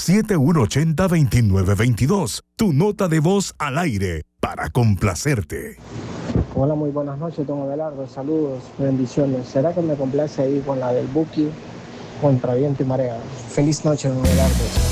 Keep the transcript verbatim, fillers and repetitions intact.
siete uno ocho cero, dos nueve dos dos. Tu nota de voz al aire para complacerte. Hola, muy buenas noches, don Abelardo. Saludos, bendiciones. ¿Será que me complace ahí con la del Buki contra viento y marea? Feliz noche, don Abelardo.